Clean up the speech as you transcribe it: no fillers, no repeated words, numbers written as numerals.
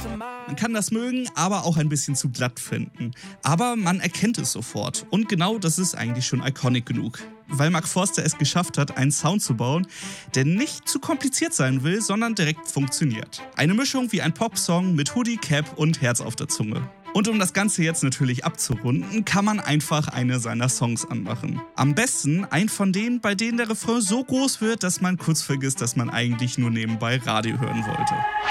Man kann das mögen, aber auch ein bisschen zu glatt finden. Aber man erkennt es sofort. Und genau das ist eigentlich schon iconic genug. Weil Mark Forster es geschafft hat, einen Sound zu bauen, der nicht zu kompliziert sein will, sondern direkt funktioniert. Eine Mischung wie ein Popsong mit Hoodie, Cap und Herz auf der Zunge. Und um das Ganze jetzt natürlich abzurunden, kann man einfach eine seiner Songs anmachen. Am besten ein von denen, bei denen der Refrain so groß wird, dass man kurz vergisst, dass man eigentlich nur nebenbei Radio hören wollte.